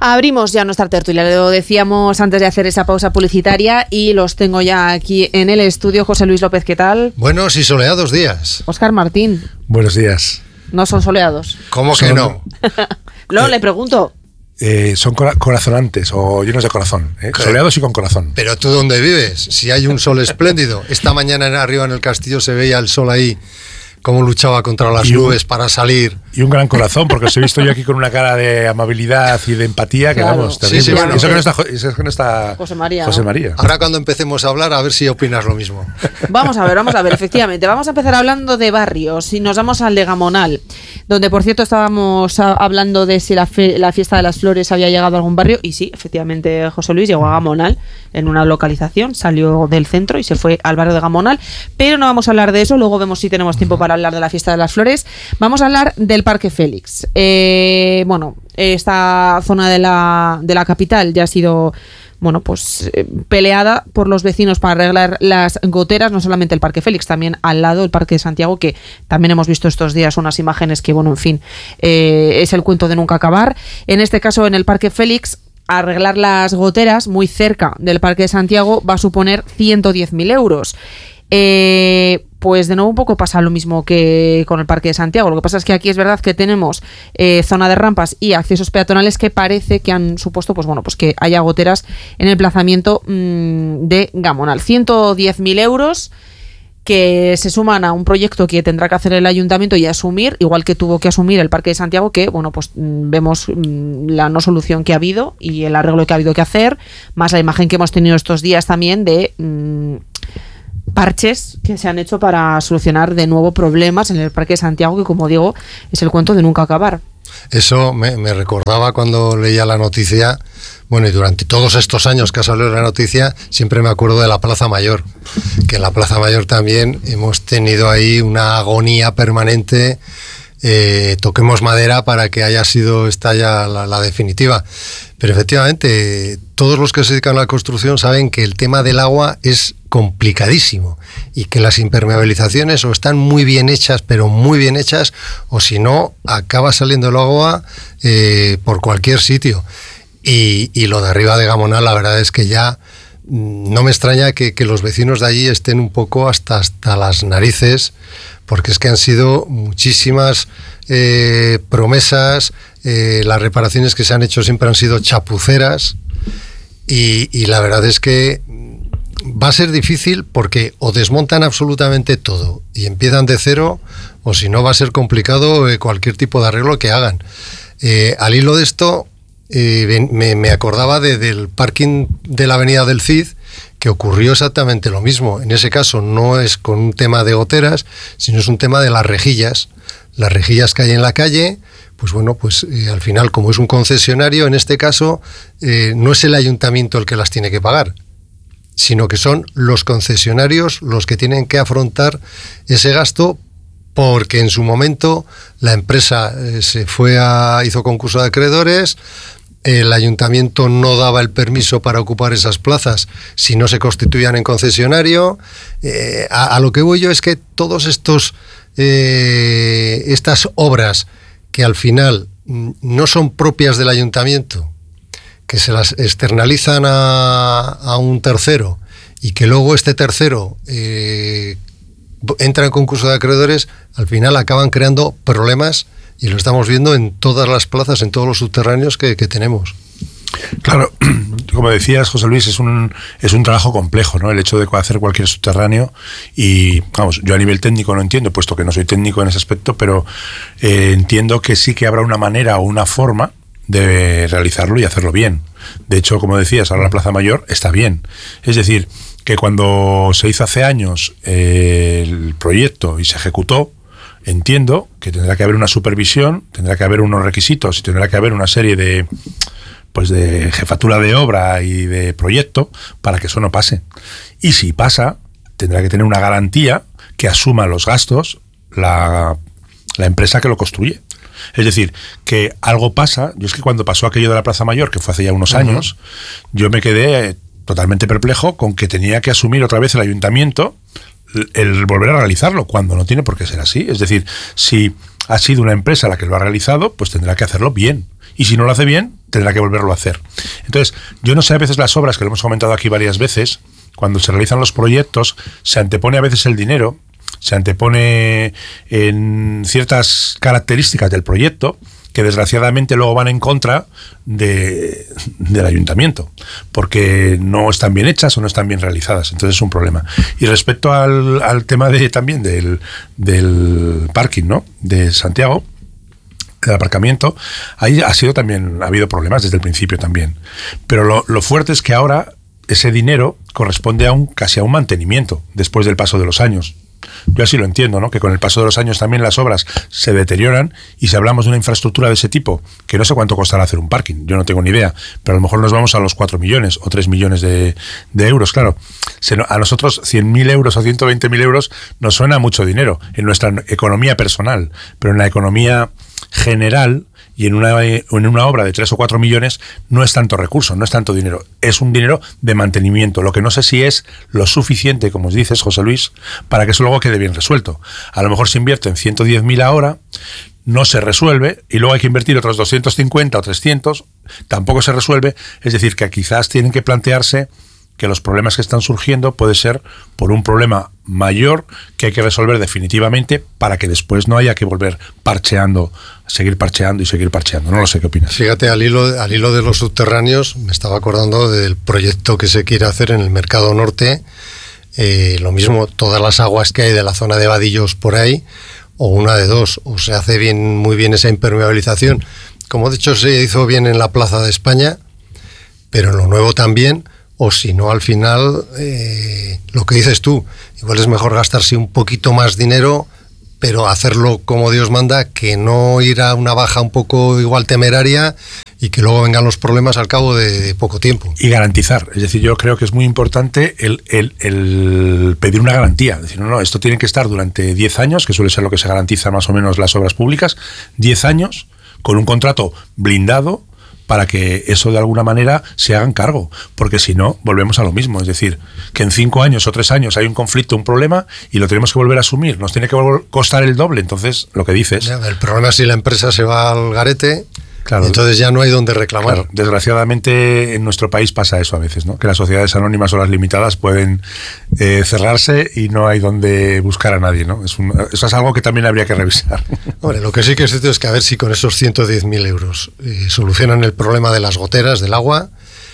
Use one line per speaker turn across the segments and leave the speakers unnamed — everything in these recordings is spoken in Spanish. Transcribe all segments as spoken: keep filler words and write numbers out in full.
Abrimos ya nuestra tertulia, lo decíamos antes de hacer esa pausa publicitaria y los tengo ya aquí en el estudio. José Luis López, ¿qué tal?
Buenos y soleados días.
Óscar Martín.
Buenos días.
No son soleados.
¿Cómo que
son,
no?
No,
eh,
le pregunto.
Eh, son cora- corazonantes o llenos de corazón, ¿eh? Soleados y con corazón.
Pero tú, ¿dónde vives? Si hay un sol espléndido. Esta mañana arriba en el castillo se veía el sol ahí, cómo luchaba contra las
y
nubes
un,
para salir.
Y un gran corazón, porque os he visto yo aquí con una cara de amabilidad y de empatía que
Claro.
vamos,
Sí,
terrible.
sí, bueno,
eso, que no está, eso que no está
José María,
José
¿no?
María.
Ahora cuando empecemos a hablar, a ver si opinas lo mismo.
Vamos a ver, vamos a ver, efectivamente. Vamos a empezar hablando de barrios y nos vamos al de Gamonal, donde por cierto estábamos a, hablando de si la, fe, la fiesta de las flores había llegado a algún barrio y sí, efectivamente José Luis llegó a Gamonal en una localización, salió del centro y se fue al barrio de Gamonal, pero no vamos a hablar de eso, luego vemos si tenemos tiempo para hablar de la fiesta de las flores. Vamos a hablar del Parque Félix. Eh, bueno, esta zona de la, de la capital ya ha sido... bueno, pues eh, peleada por los vecinos para arreglar las goteras, no solamente el Parque Félix, también al lado el Parque de Santiago, que también hemos visto estos días unas imágenes que, bueno, en fin, eh, es el cuento de nunca acabar. En este caso, en el Parque Félix, arreglar las goteras muy cerca del Parque de Santiago va a suponer ciento diez mil euros. Eh, pues de nuevo un poco pasa lo mismo que con el Parque de Santiago. Lo que pasa es que aquí es verdad que tenemos eh, zona de rampas y accesos peatonales que parece que han supuesto pues bueno pues que haya goteras en el emplazamiento mmm, de Gamonal. ciento diez mil euros que se suman a un proyecto que tendrá que hacer el ayuntamiento y asumir, igual que tuvo que asumir el Parque de Santiago, que bueno pues mmm, vemos mmm, la no solución que ha habido y el arreglo que ha habido que hacer, más la imagen que hemos tenido estos días también de... Mmm, parches que se han hecho para solucionar de nuevo problemas en el Parque de Santiago, que como digo, es el cuento de nunca acabar.
Eso me, me recordaba cuando leía la noticia, bueno, y durante todos estos años que ha salido la noticia, siempre me acuerdo de la Plaza Mayor, que en la Plaza Mayor también hemos tenido ahí una agonía permanente. Eh, toquemos madera para que haya sido esta ya la, la definitiva. Pero efectivamente, todos los que se dedican a la construcción saben que el tema del agua es complicadísimo y que las impermeabilizaciones o están muy bien hechas, pero muy bien hechas, o si no, acaba saliendo el agua eh, por cualquier sitio. Y, y lo de arriba de Gamonal, la verdad es que ya no me extraña que, que los vecinos de allí estén un poco hasta, hasta las narices, porque es que han sido muchísimas eh, promesas, eh, las reparaciones que se han hecho siempre han sido chapuceras y, y la verdad es que va a ser difícil porque o desmontan absolutamente todo y empiezan de cero, o si no va a ser complicado eh, cualquier tipo de arreglo que hagan. Eh, al hilo de esto, eh, me, me acordaba de, del parking de la Avenida del Cid, que ocurrió exactamente lo mismo. En ese caso no es con un tema de goteras, sino es un tema de las rejillas. Las rejillas que hay en la calle, pues bueno, pues eh, al final, como es un concesionario, en este caso eh, no es el ayuntamiento el que las tiene que pagar, sino que son los concesionarios los que tienen que afrontar ese gasto, porque en su momento la empresa eh, se fue a, hizo concurso de acreedores. El ayuntamiento no daba el permiso para ocupar esas plazas si no se constituían en concesionario. Eh, a, a lo que voy yo es que todos estos eh, estas obras que al final no son propias del ayuntamiento, que se las externalizan a, a un tercero y que luego este tercero eh, entra en concurso de acreedores, al final acaban creando problemas. Y lo estamos viendo en todas las plazas, en todos los subterráneos que, que tenemos.
Claro, como decías, José Luis, es un es un trabajo complejo, ¿no? El hecho de hacer cualquier subterráneo y, vamos, yo a nivel técnico no entiendo, puesto que no soy técnico en ese aspecto, pero eh, entiendo que sí que habrá una manera o una forma de realizarlo y hacerlo bien. De hecho, como decías, ahora la Plaza Mayor está bien. Es decir, que cuando se hizo hace años eh, el proyecto y se ejecutó, entiendo que tendrá que haber una supervisión, tendrá que haber unos requisitos y tendrá que haber una serie de pues de jefatura de obra y de proyecto para que eso no pase. Y si pasa, tendrá que tener una garantía que asuma los gastos la, la empresa que lo construye. Es decir, que algo pasa. Yo es que cuando pasó aquello de la Plaza Mayor, que fue hace ya unos uh-huh. años, yo me quedé totalmente perplejo con que tenía que asumir otra vez el ayuntamiento el volver a realizarlo, cuando no tiene por qué ser así. Es decir, si ha sido una empresa la que lo ha realizado, pues tendrá que hacerlo bien. Y si no lo hace bien, tendrá que volverlo a hacer. Entonces, yo no sé, a veces las obras, que lo hemos comentado aquí varias veces, cuando se realizan los proyectos, se antepone a veces el dinero, se antepone en ciertas características del proyecto que desgraciadamente luego van en contra de, del ayuntamiento, porque no están bien hechas o no están bien realizadas. Entonces es un problema. Y respecto al, al tema de también del, del parking, ¿no?, de Santiago, del aparcamiento, ahí ha sido también, ha habido problemas desde el principio también. Pero lo, lo fuerte es que ahora ese dinero corresponde a un casi a un mantenimiento después del paso de los años. Yo así lo entiendo, ¿no?, que con el paso de los años también las obras se deterioran, y si hablamos de una infraestructura de ese tipo, que no sé cuánto costará hacer un parking, yo no tengo ni idea, pero a lo mejor nos vamos a los cuatro millones o tres millones de, de euros, claro. Se, a nosotros cien mil euros o ciento veinte mil euros nos suena mucho dinero en nuestra economía personal, pero en la economía general y en una, en una obra de tres o cuatro millones no es tanto recurso, no es tanto dinero, es un dinero de mantenimiento. Lo que no sé si es lo suficiente, como os dices, José Luis, para que eso luego quede bien resuelto. A lo mejor se invierte en ciento diez mil ahora, no se resuelve, y luego hay que invertir otros doscientos cincuenta o trescientos, tampoco se resuelve. Es decir, que quizás tienen que plantearse que los problemas que están surgiendo puede ser por un problema mayor que hay que resolver definitivamente, para que después no haya que volver parcheando, seguir parcheando y seguir parcheando. No lo sé, ¿qué opinas?
Fíjate, al hilo, al hilo de los subterráneos, me estaba acordando del proyecto que se quiere hacer en el Mercado Norte. Eh, lo mismo, todas las aguas que hay de la zona de Vadillos por ahí, o una de dos, o se hace bien, muy bien esa impermeabilización, como de hecho se hizo bien en la Plaza de España, pero en lo nuevo también. O si no, al final, eh, lo que dices tú, igual es mejor gastarse un poquito más dinero, pero hacerlo como Dios manda, que no ir a una baja un poco igual temeraria y que luego vengan los problemas al cabo de, de poco tiempo.
Y garantizar, es decir, yo creo que es muy importante el, el, el pedir una garantía. Es decir, no, no, esto tiene que estar durante diez años, que suele ser lo que se garantiza más o menos las obras públicas, diez años, con un contrato blindado, para que eso de alguna manera se hagan cargo, porque si no, volvemos a lo mismo, es decir, que en cinco años o tres años hay un conflicto, un problema, y lo tenemos que volver a asumir, nos tiene que costar el doble. Entonces, lo que dices...
El problema es si la empresa se va al garete, claro, entonces ya no hay donde reclamar.
Claro, desgraciadamente en nuestro país pasa eso a veces, ¿no?, que las sociedades anónimas o las limitadas pueden eh, cerrarse y no hay donde buscar a nadie, ¿no? Es un, eso es algo que también habría que revisar.
Hombre, lo que sí que es cierto es que a ver si con esos ciento diez mil euros eh, solucionan el problema de las goteras, del agua,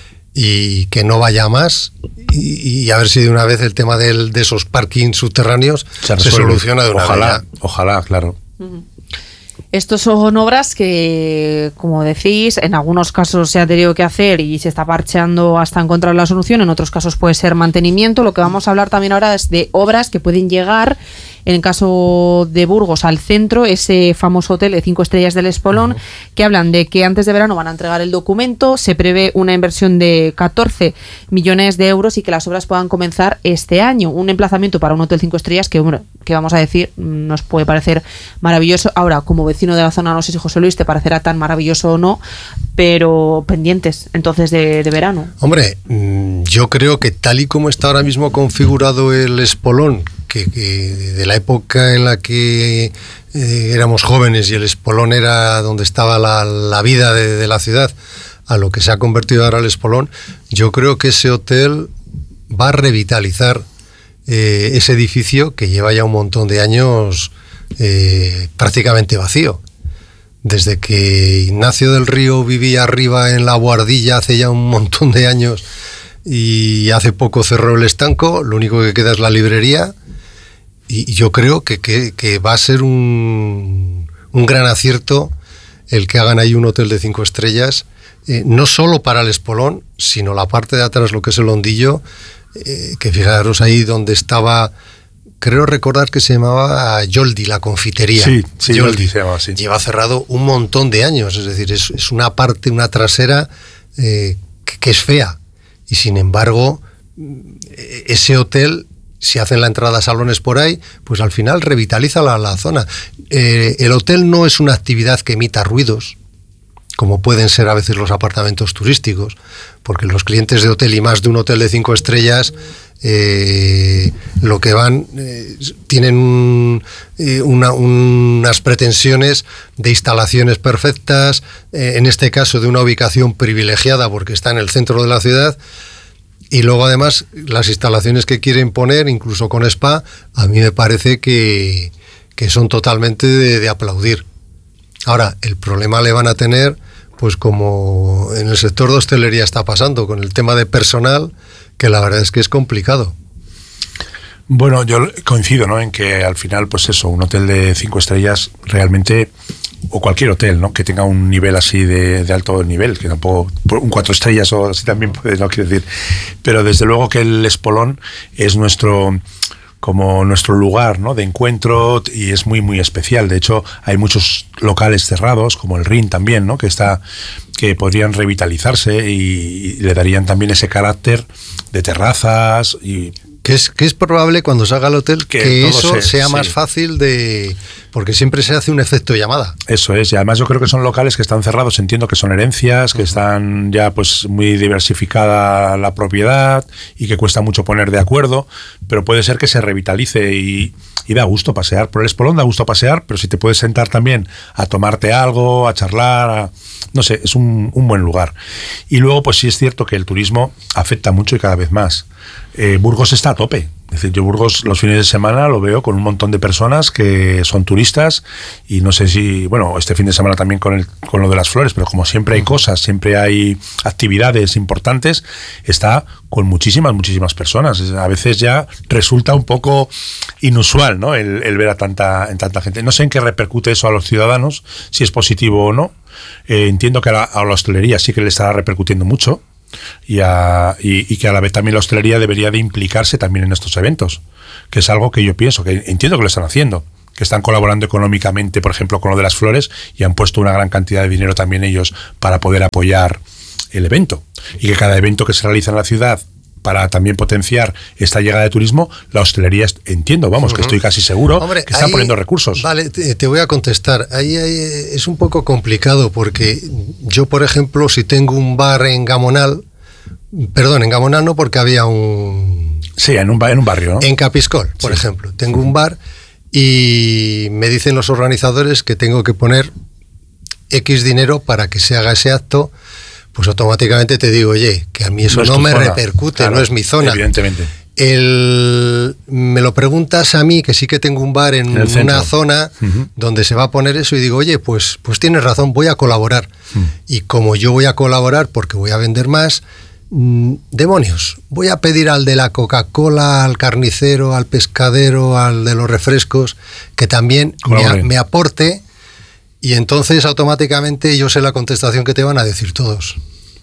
y que no vaya más, y, y a ver si de una vez el tema del, de esos parkings subterráneos se, se soluciona de una
ojalá,
vez.
Ojalá, claro.
Uh-huh. Estos son obras que, como decís, en algunos casos se ha tenido que hacer y se está parcheando hasta encontrar la solución, en otros casos puede ser mantenimiento. Lo que vamos a hablar también ahora es de obras que pueden llegar, en el caso de Burgos, al centro, ese famoso hotel de cinco estrellas del Espolón, uh-huh, que hablan de que antes de verano van a entregar el documento, se prevé una inversión de catorce millones de euros y que las obras puedan comenzar este año. Un emplazamiento para un hotel cinco estrellas que, bueno, que vamos a decir, nos puede parecer maravilloso. Ahora, como vecino de la zona, no sé si José Luis te parecerá tan maravilloso o no, pero pendientes entonces de, de verano.
Hombre, yo creo que tal y como está ahora mismo configurado el Espolón, que, que de la época en la que eh, éramos jóvenes y el Espolón era donde estaba la, la vida de, de la ciudad, a lo que se ha convertido ahora el Espolón, yo creo que ese hotel va a revitalizar eh, ese edificio que lleva ya un montón de años eh, prácticamente vacío. Desde que Ignacio del Río vivía arriba en la Boardilla hace ya un montón de años y hace poco cerró el estanco, lo único que queda es la librería. Y yo creo que, que, que va a ser un, un gran acierto el que hagan ahí un hotel de cinco estrellas, eh, no solo para el Espolón, sino la parte de atrás, lo que es el Hondillo, eh, que fijaros ahí donde estaba, creo recordar que se llamaba Yoldi, la confitería.
Sí, sí, Yoldi se llama así.
Lleva cerrado un montón de años, es decir, es, es una parte, una trasera eh, que, que es fea. Y sin embargo, ese hotel, si hacen la entrada a salones por ahí, pues al final revitaliza la, la zona. Eh, el hotel no es una actividad que emita ruidos, como pueden ser a veces los apartamentos turísticos, porque los clientes de hotel y más de un hotel de cinco estrellas eh, lo que van, eh, tienen un, eh, una, unas pretensiones de instalaciones perfectas, eh, en este caso de una ubicación privilegiada porque está en el centro de la ciudad, y luego además las instalaciones que quieren poner, incluso con spa, a mí me parece que, que son totalmente de, de aplaudir. Ahora, el problema le van a tener, pues como en el sector de hostelería está pasando, con el tema de personal, que la verdad es que es complicado.
Bueno, yo coincido, ¿no?, en que al final, pues eso, un hotel de cinco estrellas realmente, o cualquier hotel, ¿no?, que tenga un nivel así de, de alto nivel, que tampoco, un cuatro estrellas o así también puede, no quiero decir, pero desde luego que el Espolón es nuestro... como nuestro lugar, ¿no?, de encuentro, y es muy muy especial. De hecho, hay muchos locales cerrados, como el Rin también, ¿no?, que está, que podrían revitalizarse y, y le darían también ese carácter de terrazas y
que es que es probable cuando se haga el hotel que, que eso se, sea más
sí.
fácil de, porque siempre se hace un efecto llamada.
Eso es, y además yo creo que son locales que están cerrados, entiendo que son herencias, que están ya pues muy diversificada la propiedad y que cuesta mucho poner de acuerdo, pero puede ser que se revitalice y, y da gusto pasear. Por el Espolón da gusto pasear, pero si te puedes sentar también a tomarte algo, a charlar, a, no sé, es un, un buen lugar. Y luego pues sí es cierto que el turismo afecta mucho y cada vez más. Eh, Burgos está a tope. Es decir, yo Burgos los fines de semana lo veo con un montón de personas que son turistas y no sé si, bueno, este fin de semana también con, el, con lo de las flores, pero como siempre hay cosas, siempre hay actividades importantes, está con muchísimas, muchísimas personas. A veces ya resulta un poco inusual, ¿no?, el, el ver a tanta, en tanta gente. No sé en qué repercute eso a los ciudadanos, si es positivo o no. Eh, entiendo que a la, a la hostelería sí que le estará repercutiendo mucho. Y, a, y, y que a la vez también la hostelería debería de implicarse también en estos eventos, que es algo que yo pienso, que entiendo que lo están haciendo, que están colaborando económicamente, por ejemplo, con lo de las flores, y han puesto una gran cantidad de dinero también ellos para poder apoyar el evento, y que cada evento que se realiza en la ciudad para también potenciar esta llegada de turismo, la hostelería, entiendo, vamos, uh-huh. que estoy casi seguro, Hombre, que están ahí, poniendo recursos.
Vale, te, te voy a contestar. Ahí, ahí es un poco complicado, porque yo, por ejemplo, si tengo un bar en Gamonal, perdón, en Gamonal no, porque había un...
Sí, en un, en un barrio, ¿no?
En Capiscol, por sí. ejemplo. Tengo un bar y me dicen los organizadores que tengo que poner X dinero para que se haga ese acto. Pues automáticamente te digo, oye, que a mí eso no, no me zona. repercute, claro, no es mi zona.
Evidentemente.
El, me lo preguntas a mí, que sí que tengo un bar en, en una zona uh-huh. donde se va a poner eso, y digo, oye, pues, pues tienes razón, voy a colaborar. Uh-huh. Y como yo voy a colaborar porque voy a vender más, mmm, demonios, voy a pedir al de la Coca-Cola, al carnicero, al pescadero, al de los refrescos, que también me, me aporte. Y entonces automáticamente yo sé la contestación que te van a decir todos.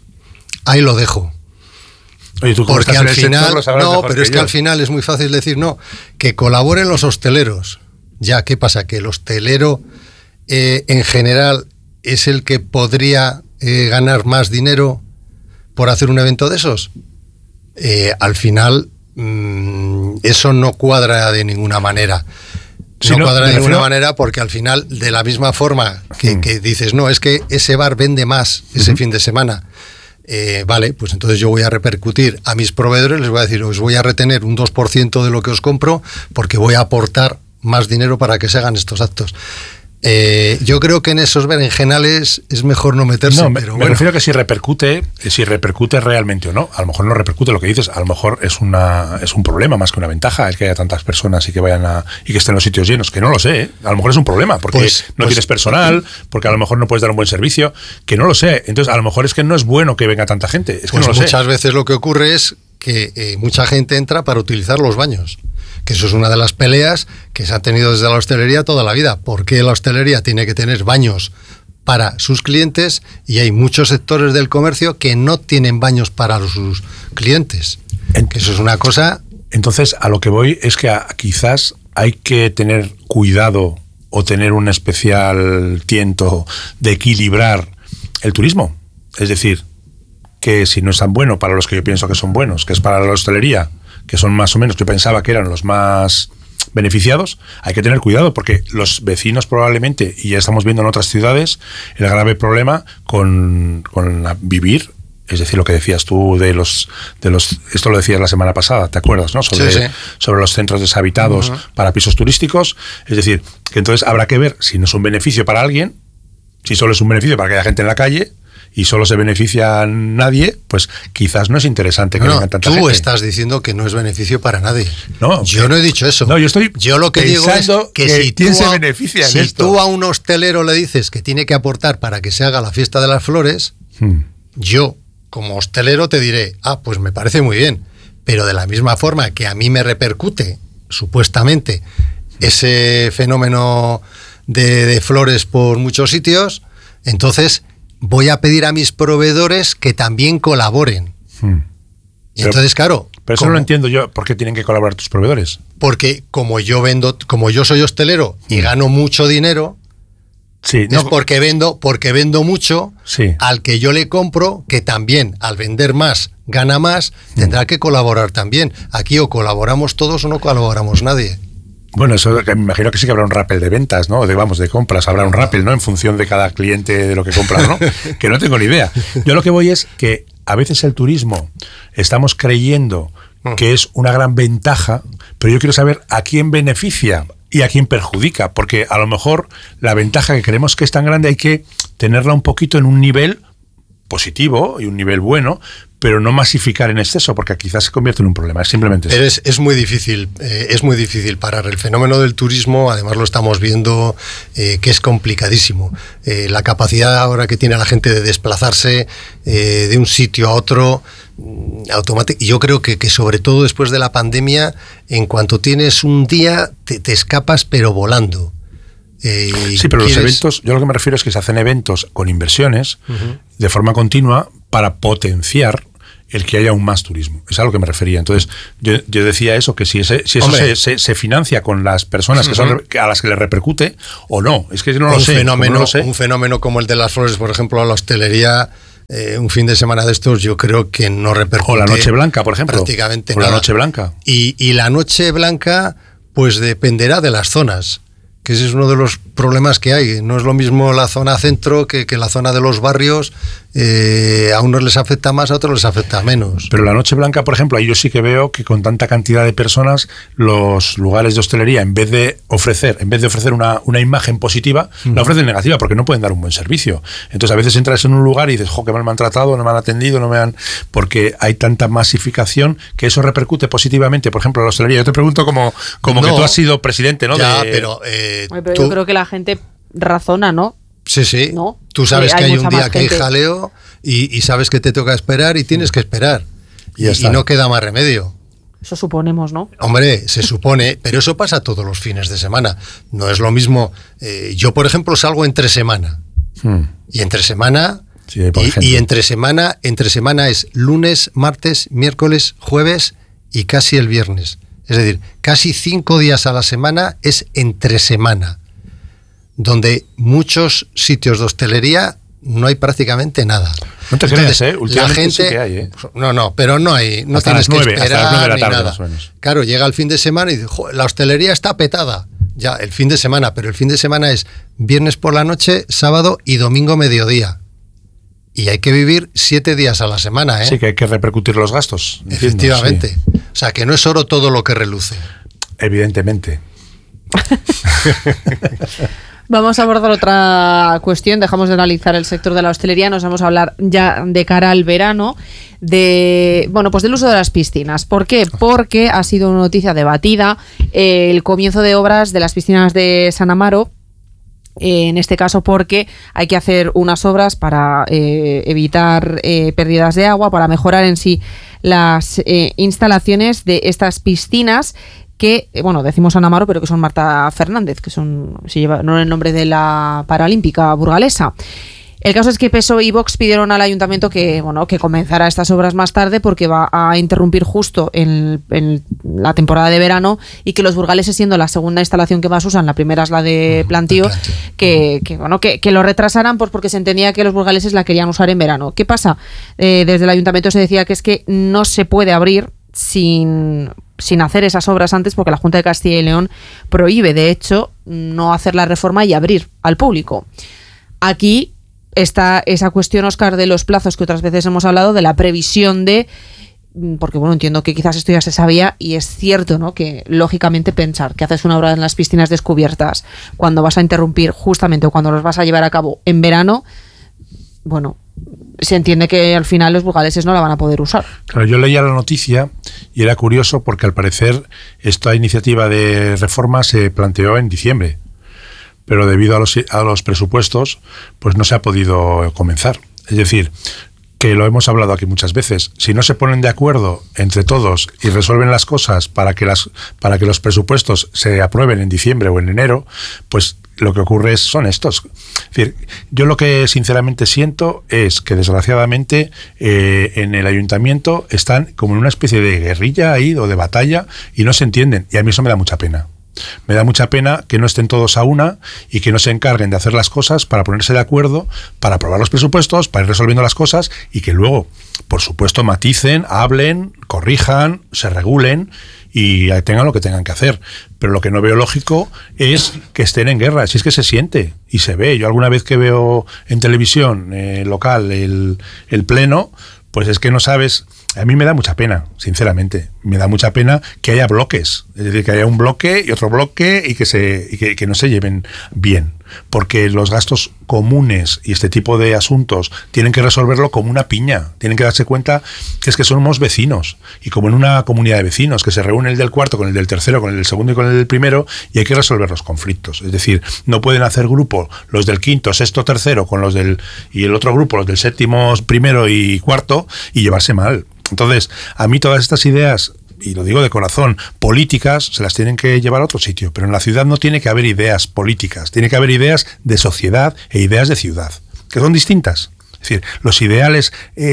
Ahí lo dejo.
Oye, ¿tú
Porque al final, no, pero es que yo. al final es muy fácil decir, no, que colaboren los hosteleros. Ya, ¿qué pasa? Que el hostelero eh, en general es el que podría eh, ganar más dinero por hacer un evento de esos. Eh, al final, mmm, eso no cuadra de ninguna manera. No, no cuadra de ninguna refiero... manera, porque al final, de la misma forma que, mm. que dices, no, es que ese bar vende más ese uh-huh. fin de semana, eh, vale, pues entonces yo voy a repercutir a mis proveedores, les voy a decir, os voy a retener un dos por ciento de lo que os compro, porque voy a aportar más dinero para que se hagan estos actos. Eh, yo creo que en esos berenjenales es mejor no meterse.
No, me,
pero
me
bueno.
refiero a que si repercute, si repercute realmente o no. A lo mejor no repercute lo que dices, a lo mejor es una es un problema más que una ventaja el que haya tantas personas y que vayan a y que estén los sitios llenos, que no lo sé, ¿eh? A lo mejor es un problema porque pues, no pues, tienes personal, porque a lo mejor no puedes dar un buen servicio, que no lo sé. Entonces, a lo mejor es que no es bueno que venga tanta gente. Es que
pues
no lo
muchas
sé.
veces lo que ocurre es que eh, mucha gente entra para utilizar los baños. Que eso es una de las peleas que se han tenido desde la hostelería toda la vida. ¿Por qué la hostelería tiene que tener baños para sus clientes y hay muchos sectores del comercio que no tienen baños para sus clientes? Que eso es una cosa...
Entonces, a lo que voy es que a, quizás hay que tener cuidado o tener un especial tiento de equilibrar el turismo. Es decir, que si no es tan bueno para los que yo pienso que son buenos, que es para la hostelería, que son más o menos, yo pensaba que eran los más beneficiados, hay que tener cuidado porque los vecinos probablemente, y ya estamos viendo en otras ciudades, el grave problema con, con la, vivir Es decir, lo que decías tú de los, de los, esto lo decías la semana pasada, ¿te acuerdas, no? Sobre,
sí, sí.
sobre los centros deshabitados uh-huh. para pisos turísticos. Es decir, que entonces habrá que ver si no es un beneficio para alguien, si solo es un beneficio para que haya gente en la calle y solo se beneficia a nadie, pues quizás no es interesante que
no,
vengan tanta
tú
gente.
Estás diciendo que no es beneficio para nadie.
No,
yo que, no he dicho eso.
No, yo estoy
yo lo que digo es que,
que
si,
¿quién
tú
se
a,
beneficia en
si
esto?
tú a un hostelero le dices que tiene que aportar para que se haga la fiesta de las flores, hmm. yo como hostelero te diré, ah, pues me parece muy bien, pero de la misma forma que a mí me repercute, supuestamente, ese fenómeno de, de flores por muchos sitios, entonces voy a pedir a mis proveedores que también colaboren. Hmm. Y
pero,
entonces, claro...
Pero eso
como,
no lo entiendo yo, ¿por qué tienen que colaborar tus proveedores?
Porque como yo vendo, como yo soy hostelero y gano mucho dinero... Sí, es no, porque vendo, porque vendo mucho, sí. al que yo le compro, que también al vender más gana más, tendrá que colaborar también. Aquí o colaboramos todos o no colaboramos nadie.
Bueno, eso me imagino que sí que habrá un rappel de ventas, ¿no? De, vamos, de compras, habrá un rappel, ¿no? En función de cada cliente de lo que compra, ¿no? Que no tengo ni idea. Yo lo que voy es que a veces el turismo estamos creyendo que es una gran ventaja, pero yo quiero saber a quién beneficia y a quién perjudica, porque a lo mejor la ventaja que creemos que es tan grande hay que tenerla un poquito en un nivel positivo y un nivel bueno, pero no masificar en exceso, porque quizás se convierte en un problema. Es simplemente
pero
eso.
Es, es muy difícil, eh, es muy difícil parar el fenómeno del turismo. Además lo estamos viendo eh, que es complicadísimo. Eh, la capacidad ahora que tiene la gente de desplazarse eh, de un sitio a otro automático. Y yo creo que, que sobre todo después de la pandemia, en cuanto tienes un día, te, te escapas pero volando. Eh,
sí, pero ¿quieres? Los eventos, yo lo que me refiero es que se hacen eventos con inversiones uh-huh. de forma continua para potenciar el que haya aún más turismo. Es a lo que me refería. Entonces, yo, yo decía eso, que si, ese, si eso se, se, se financia con las personas uh-huh. que son a las que le repercute o no. Es que no lo
un
sé.
Fenómeno,
no lo sé.
Un fenómeno como el de las flores, por ejemplo, a la hostelería, eh, un fin de semana de estos, yo creo que no repercute.
O la Noche Blanca, por ejemplo.
Prácticamente
o
nada.
la Noche Blanca.
Y, y la Noche Blanca, pues dependerá de las zonas. Que ese es uno de los problemas que hay. No es lo mismo la zona centro que, que la zona de los barrios. Eh, a unos les afecta más, a otros les afecta menos.
Pero la Noche Blanca, por ejemplo, ahí yo sí que veo que con tanta cantidad de personas, los lugares de hostelería, en vez de ofrecer, en vez de ofrecer una, una imagen positiva, uh-huh. la ofrecen negativa, porque no pueden dar un buen servicio. Entonces a veces entras en un lugar y dices, jo, que mal me han tratado, no me han atendido, no me han... Porque hay tanta masificación que eso repercute positivamente, por ejemplo, a la hostelería. Yo te pregunto como, como no, que tú has sido presidente, ¿no?
Ya,
de...
pero... Eh,
Oye, pero
tú...
yo creo que la gente razona, ¿no?
Sí, sí.
¿No?
Tú sabes
sí,
que
hay,
hay un día
gente.
que hay jaleo y, y sabes que te toca esperar y tienes que esperar. Y, y no queda más remedio.
Eso suponemos, ¿no?
Hombre, se supone, pero eso pasa todos los fines de semana. No es lo mismo. Eh, yo, por ejemplo, salgo entre semana. Hmm. Y entre semana...
Sí,
y, y entre semana, entre semana es lunes, martes, miércoles, jueves y casi el viernes. Es decir, casi cinco días a la semana es entre semana, donde muchos sitios de hostelería no hay prácticamente nada.
No te
Entonces,
creas, ¿eh? Últimamente
la gente,
sí que hay, ¿eh?
No, no, pero no hay, no
hasta
tienes
las nueve,
que esperar
hasta las nueve de la
ni
tarde,
nada.
Más o menos.
Claro, llega el fin de semana y dice, la hostelería está petada. Ya, el fin de semana, pero el fin de semana es viernes por la noche, sábado y domingo mediodía. Y hay que vivir siete días a la semana, ¿eh?
Sí, que hay que repercutir los gastos.
Efectivamente.
Entiendo, sí.
O sea, que no es oro todo lo que reluce.
Evidentemente.
Vamos a abordar otra cuestión. Dejamos de analizar el sector de la hostelería. Nos vamos a hablar ya de cara al verano de, bueno, pues del uso de las piscinas. ¿Por qué? Porque ha sido una noticia debatida eh, el comienzo de obras de las piscinas de San Amaro. Eh, en este caso porque hay que hacer unas obras para eh, evitar eh, pérdidas de agua, para mejorar en sí las eh, instalaciones de estas piscinas que, eh, bueno, decimos San Amaro, pero que son Marta Fernández, que son, se lleva no el nombre de la paralímpica burgalesa. El caso es que P S O E y Vox pidieron al ayuntamiento que, bueno, que comenzara estas obras más tarde porque va a interrumpir justo en, en la temporada de verano y que los burgaleses, siendo la segunda instalación que más usan, la primera es la de plantío, que, que, bueno, que, que lo retrasaran pues porque se entendía que los burgaleses la querían usar en verano. ¿Qué pasa? Eh, desde el ayuntamiento se decía que es que no se puede abrir sin... sin hacer esas obras antes porque la Junta de Castilla y León prohíbe, de hecho, no hacer la reforma y abrir al público. Aquí está esa cuestión, Óscar, de los plazos que otras veces hemos hablado, de la previsión de... Porque, bueno, entiendo que quizás esto ya se sabía y es cierto, ¿no?, que lógicamente pensar que haces una obra en las piscinas descubiertas cuando vas a interrumpir justamente o cuando los vas a llevar a cabo en verano, bueno, se entiende que al final los burgaleses no la van a poder usar.
Claro, yo leía la noticia y era curioso porque al parecer esta iniciativa de reforma se planteó en diciembre, pero debido a los, a los presupuestos pues no se ha podido comenzar. Es decir, que lo hemos hablado aquí muchas veces, si no se ponen de acuerdo entre todos y resuelven las cosas para que las para que los presupuestos se aprueben en diciembre o en enero, pues lo que ocurre es, son estos. Es decir, yo lo que sinceramente siento es que desgraciadamente eh, en el ayuntamiento están como en una especie de guerrilla ahí o de batalla y no se entienden, y a mí eso me da mucha pena. Me da mucha pena que no estén todos a una y que no se encarguen de hacer las cosas para ponerse de acuerdo, para aprobar los presupuestos, para ir resolviendo las cosas y que luego, por supuesto, maticen, hablen, corrijan, se regulen y tengan lo que tengan que hacer. Pero lo que no veo lógico es que estén en guerra. Si es que se siente y se ve. Yo alguna vez que veo en televisión eh, local el, el pleno, pues es que no sabes... A mí me da mucha pena, sinceramente. Me da mucha pena que haya bloques. Es decir, que haya un bloque y otro bloque y que, se, y que, que no se lleven bien. Porque los gastos comunes y este tipo de asuntos tienen que resolverlo como una piña. Tienen que darse cuenta que es que somos vecinos. Y como en una comunidad de vecinos, que se reúne el del cuarto con el del tercero, con el del segundo y con el del primero, y hay que resolver los conflictos. Es decir, no pueden hacer grupo los del quinto, sexto, tercero, con los del y el otro grupo, los del séptimo, primero y cuarto, y llevarse mal. Entonces, a mí todas estas ideas, y lo digo de corazón, políticas, se las tienen que llevar a otro sitio, pero en la ciudad no tiene que haber ideas políticas, tiene que haber ideas de sociedad e ideas de ciudad, que son distintas. Es decir, los ideales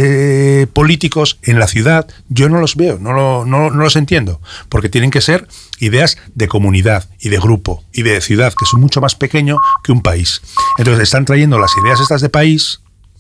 eh, políticos en la ciudad yo no los veo, no, lo, no, no los entiendo, porque tienen que ser ideas de comunidad y de grupo y de ciudad, que es mucho más pequeño que un país. Entonces están trayendo las ideas estas de país,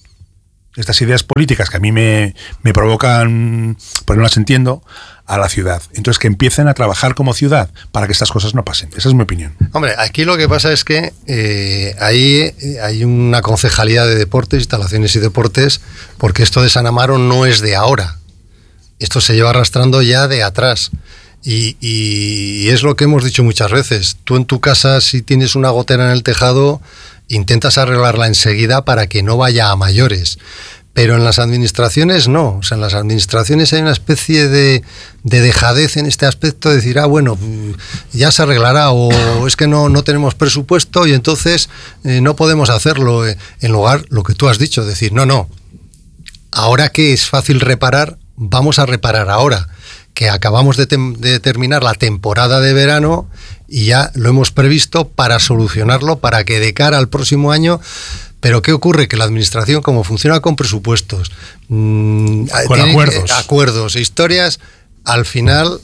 estas ideas políticas que a mí me, me provocan, pues no las entiendo, a la ciudad. Entonces que empiecen a trabajar como ciudad para que estas cosas no pasen. Esa es mi opinión.
Hombre, aquí lo que pasa es que eh, ahí hay una concejalía de deportes, instalaciones y deportes, porque esto de San Amaro no es de ahora. Esto se lleva arrastrando ya de atrás. Y, y es lo que hemos dicho muchas veces. Tú en tu casa, si tienes una gotera en el tejado, intentas arreglarla enseguida para que no vaya a mayores. Pero en las administraciones no. O sea, en las administraciones hay una especie de, de dejadez en este aspecto de decir, ah, bueno, ya se arreglará, o es que no, no tenemos presupuesto y entonces eh, no podemos hacerlo. En lugar, lo que tú has dicho, decir, no, no, ahora que es fácil reparar, vamos a reparar ahora, que acabamos de, tem- de terminar la temporada de verano y ya lo hemos previsto para solucionarlo, para que de cara al próximo año... Pero ¿qué ocurre? Que la administración, como funciona con presupuestos, mmm,
con acuerdos,
que, acuerdos e historias, al final,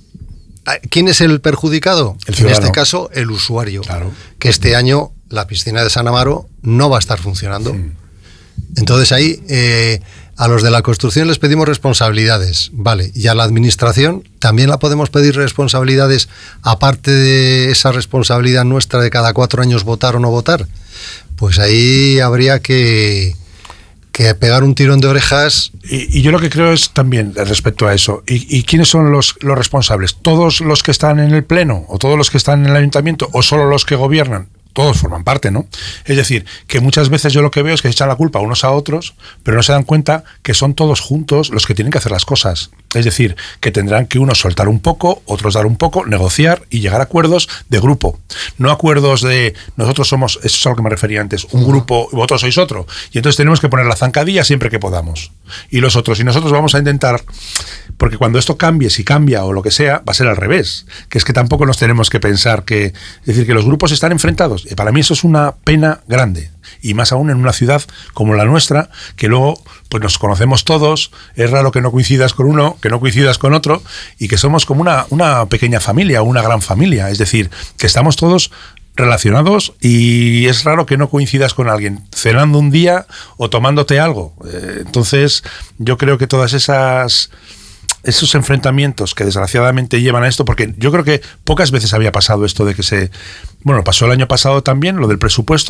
¿quién es el perjudicado?
El ciudadano.
En este caso, el usuario.
Claro.
Que este año la piscina de San Amaro no va a estar funcionando. Sí. Entonces ahí eh, a los de la construcción les pedimos responsabilidades, vale, y a la administración también la podemos pedir responsabilidades, aparte de esa responsabilidad nuestra de cada cuatro años votar o no votar. Pues ahí habría que, que pegar un tirón de orejas.
Y, y yo lo que creo es también respecto a eso, ¿y, y quiénes son los, los responsables? ¿Todos los que están en el pleno o todos los que están en el ayuntamiento o solo los que gobiernan? Todos forman parte, ¿no? Es decir, que muchas veces yo lo que veo es que se echan la culpa unos a otros, pero no se dan cuenta que son todos juntos los que tienen que hacer las cosas. Es decir, que tendrán que unos soltar un poco, otros dar un poco, negociar y llegar a acuerdos de grupo. No acuerdos de nosotros somos, eso es a lo que me refería antes, un grupo y vosotros sois otro. Y entonces tenemos que poner la zancadilla siempre que podamos. Y los otros, y nosotros vamos a intentar... Porque cuando esto cambie, si cambia o lo que sea, va a ser al revés. Que es que tampoco nos tenemos que pensar que... Es decir, que los grupos están enfrentados. Y para mí eso es una pena grande. Y más aún en una ciudad como la nuestra, que luego pues nos conocemos todos, es raro que no coincidas con uno, que no coincidas con otro, y que somos como una, una pequeña familia, una gran familia. Es decir, que estamos todos relacionados y es raro que no coincidas con alguien cenando un día o tomándote algo. Entonces, yo creo que todas esas... esos enfrentamientos que desgraciadamente llevan a esto, porque yo creo que pocas veces había pasado esto de que se... Bueno, pasó el año pasado también, lo del presupuesto, ¿no?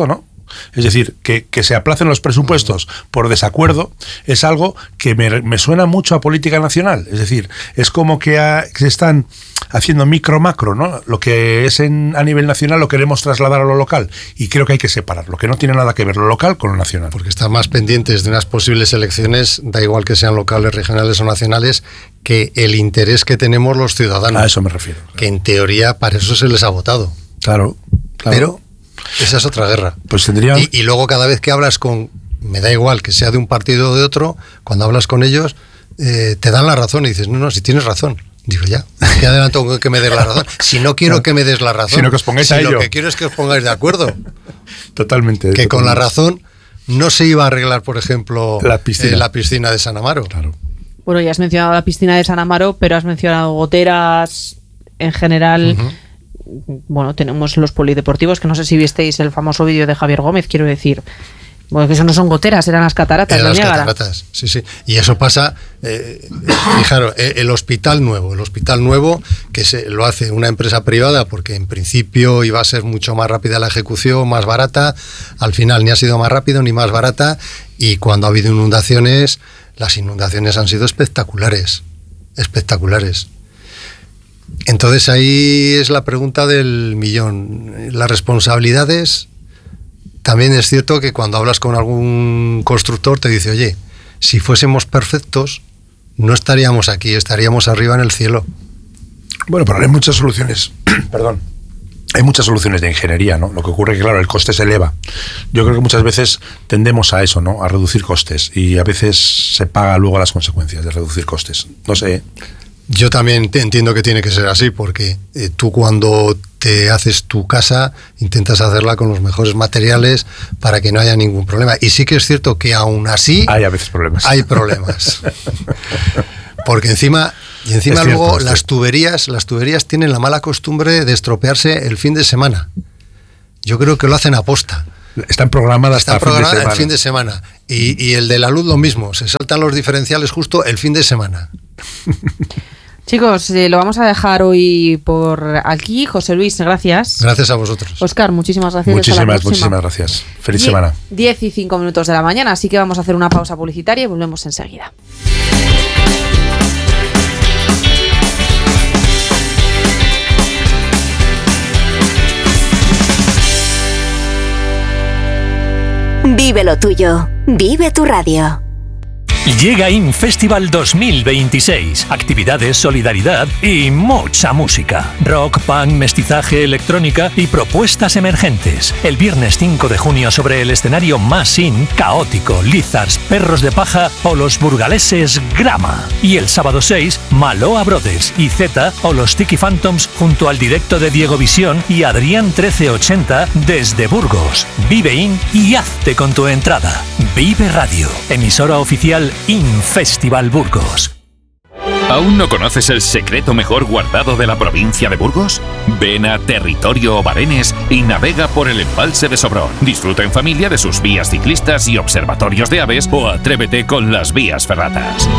Es decir, que, que se aplacen los presupuestos por desacuerdo es algo que me, me suena mucho a política nacional. Es decir, es como que, a, que se están haciendo micro-macro, ¿no? Lo que es en, a nivel nacional lo queremos trasladar a lo local. Y creo que hay que separar lo que no tiene nada que ver lo local con lo nacional.
Porque están más pendientes de unas posibles elecciones, da igual que sean locales, regionales o nacionales, que el interés que tenemos los ciudadanos.
A eso me refiero.
Que en teoría para eso se les ha votado.
Claro, claro.
Pero esa es otra guerra.
Pues tendrían...
y, y luego cada vez que hablas con, me da igual que sea de un partido o de otro, cuando hablas con ellos, eh, te dan la razón y dices, no, no, si tienes razón. Digo, ya, ¿qué adelanto con que me des la razón? Si no quiero que me des la razón,
sino que os pongáis
si
a ello.
Lo que quiero es que os pongáis de acuerdo.
Totalmente.
Que
totalmente.
con la razón no se iba a arreglar, por ejemplo,
la piscina,
eh, la piscina de San Amaro.
Claro.
Bueno, ya has mencionado la piscina de San Amaro, pero has mencionado goteras en general. Uh-huh. Bueno, tenemos los polideportivos, que no sé si visteis el famoso vídeo de Javier Gómez, quiero decir. Bueno, que eso no son goteras, eran las cataratas
eran
de
las
Niágara.
Cataratas, sí, sí. Y eso pasa, eh, fijaros, el hospital nuevo, el hospital nuevo que se lo hace una empresa privada porque en principio iba a ser mucho más rápida la ejecución, más barata. Al final ni ha sido más rápido ni más barata, y cuando ha habido inundaciones, las inundaciones han sido espectaculares, espectaculares. Entonces ahí es la pregunta del millón. Las responsabilidades, también es cierto que cuando hablas con algún constructor te dice, oye, si fuésemos perfectos no estaríamos aquí, estaríamos arriba en el cielo.
Bueno, pero hay muchas soluciones, perdón, hay muchas soluciones de ingeniería, ¿no? Lo que ocurre es que, claro, el coste se eleva. Yo creo que muchas veces tendemos a eso, ¿no? A reducir costes, y a veces se paga luego las consecuencias de reducir costes. No sé...
Yo también te entiendo que tiene que ser así, porque eh, tú cuando te haces tu casa intentas hacerla con los mejores materiales para que no haya ningún problema. Y sí que es cierto que aún así...
Hay a veces problemas.
Hay problemas. Porque encima, y encima
es cierto,
luego
es
las tuberías, las tuberías tienen la mala costumbre de estropearse el fin de semana. Yo creo que lo hacen aposta.
Están programadas
Están
para
programadas
el
fin
fin
de
de
semana.
semana.
Y, y el de la luz lo mismo. Se saltan los diferenciales justo el fin de semana.
Chicos, eh, lo vamos a dejar hoy por aquí. José Luis, gracias.
Gracias a vosotros.
Óscar, muchísimas gracias.
Muchísimas, muchísimas gracias. Feliz
Die-
semana.
diez y cinco minutos de la mañana, así que vamos a hacer una pausa publicitaria y volvemos enseguida.
Vive lo tuyo. Vive tu radio.
Llega InFestival dos mil veintiséis. Actividades, solidaridad y mucha música. Rock, punk, mestizaje, electrónica y propuestas emergentes. El viernes cinco de junio sobre el escenario más in, Caótico, Lizards, Perros de Paja o los burgaleses Grama. Y el sábado seis, Maloa Brothers y Z o los Tiki Phantoms junto al directo de Diego Visión y Adrián trece ochenta desde Burgos. Vive in y hazte con tu entrada. Vive Radio, emisora oficial InFestival Burgos.
¿Aún no conoces el secreto mejor guardado de la provincia de Burgos? Ven a Territorio Obarenes y navega por el embalse de Sobrón. Disfruta en familia de sus vías ciclistas y observatorios de aves, o atrévete con las vías ferratas.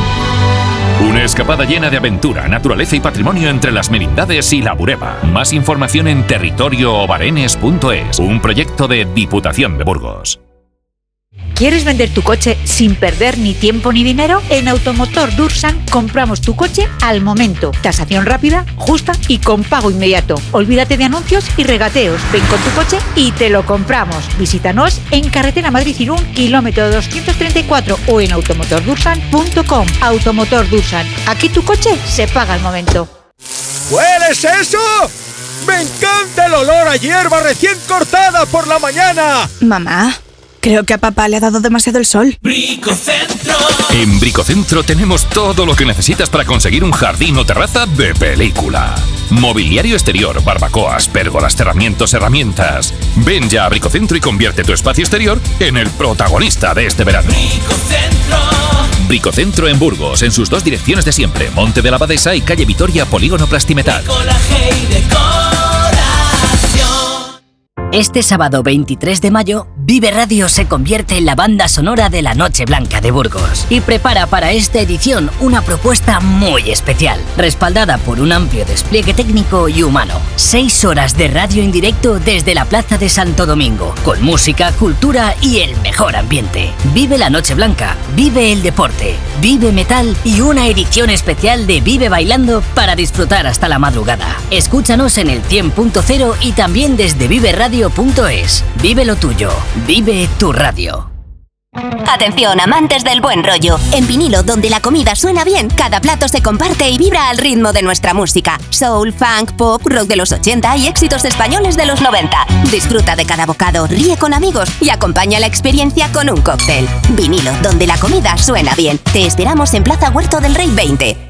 Una escapada llena de aventura, naturaleza y patrimonio entre las Merindades y la Bureba. Más información en territorio obarenes punto es, un proyecto de Diputación de Burgos.
¿Quieres vender tu coche sin perder ni tiempo ni dinero? En Automotor Dursan compramos tu coche al momento. Tasación rápida, justa y con pago inmediato. Olvídate de anuncios y regateos. Ven con tu coche y te lo compramos. Visítanos en Carretera Madrid-Irún, kilómetro doscientos treinta y cuatro o en automotor dursan punto com. Automotor Dursan. Aquí tu coche se paga al momento.
¿Hueles eso? ¡Me encanta el olor a hierba recién cortada por la mañana!
Mamá, creo que a papá le ha dado demasiado el sol.
Bricocentro. En Bricocentro tenemos todo lo que necesitas para conseguir un jardín o terraza de película. Mobiliario exterior, barbacoas, pérgolas, cerramientos, herramientas. Ven ya a Bricocentro y convierte tu espacio exterior en el protagonista de este verano. Bricocentro. Bricocentro en Burgos, en sus dos direcciones de siempre, Monte de la Abadesa y calle Vitoria, Polígono Plastimetal.
Este sábado veintitrés de mayo, Vive Radio se convierte en la banda sonora de la Noche Blanca de Burgos y prepara para esta edición una propuesta muy especial, respaldada por un amplio despliegue técnico y humano. Seis horas de radio en directo desde la Plaza de Santo Domingo, con música, cultura y el mejor ambiente. Vive la Noche Blanca, vive el deporte, vive metal y una edición especial de Vive Bailando para disfrutar hasta la madrugada. Escúchanos en el cien punto cero y también desde vive radio punto es. Vive lo tuyo, vive tu radio.
Atención, amantes del buen rollo. En vinilo, donde la comida suena bien, cada plato se comparte y vibra al ritmo de nuestra música. Soul, funk, pop, rock de los ochenta y éxitos españoles de los noventa. Disfruta de cada bocado, ríe con amigos y acompaña la experiencia con un cóctel. Vinilo, donde la comida suena bien. Te esperamos en Plaza Huerto del Rey veinte.